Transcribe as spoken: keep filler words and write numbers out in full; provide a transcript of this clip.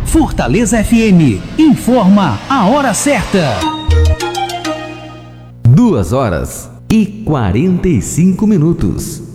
Fortaleza F M informa a hora certa. Duas horas e quarenta e cinco minutos.